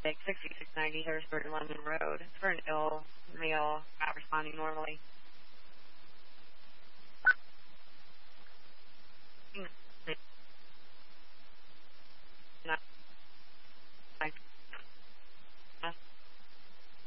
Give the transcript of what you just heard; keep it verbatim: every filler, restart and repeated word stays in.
take sixty-six ninety Harrisburg London Road for an ill